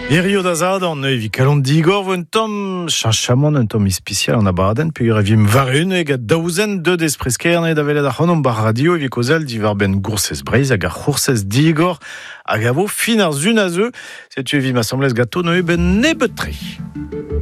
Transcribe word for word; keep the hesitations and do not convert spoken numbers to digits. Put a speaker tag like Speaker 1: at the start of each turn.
Speaker 1: Erio da zad an evi kalon digor un tom chanchamon un tom spécial en abaden puis revim varun eg a daouzen de despreskerne da velet ar c'honom bar radio evi kozel divar ben goursez breiz hag ar c'hoursez digor hag a vo fin ar zun a zeu setu evi m'assemblez gato no e ben nebetre.